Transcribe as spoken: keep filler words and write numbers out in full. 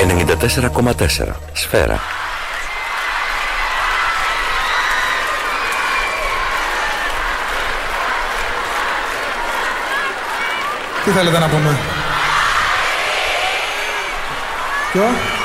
ενενήντα τέσσερα κόμμα τέσσερα Σφαίρα. Τι θέλετε να πούμε? Ποιο?